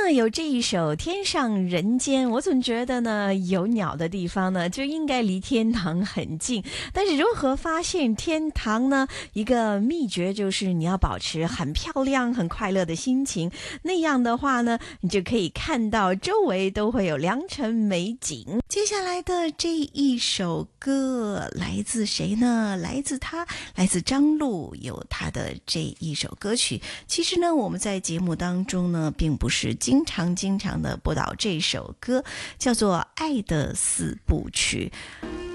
有这一首《天上人间》，我总觉得呢，有鸟的地方呢，就应该离天堂很近。但是如何发现天堂呢？一个秘诀就是你要保持很漂亮、很快乐的心情，那样的话呢，你就可以看到周围都会有良辰美景。接下来的这一首歌来自谁呢？来自张璐，有他的这一首歌曲。其实呢，我们在节目当中呢，并不是经常的播导这首歌，叫做《爱的四部曲》。